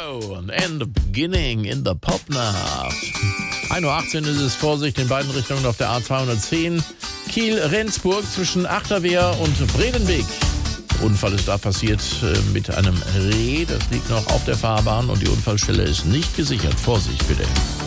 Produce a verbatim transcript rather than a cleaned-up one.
Zero and the beginning in the Popnacht. ein Uhr achtzehn ist es, Vorsicht in beiden Richtungen auf der A zweihundertzehn. Kiel-Rendsburg zwischen Achterwehr und Bredenweg. Der Unfall ist da passiert mit einem Reh, das liegt noch auf der Fahrbahn und die Unfallstelle ist nicht gesichert. Vorsicht bitte.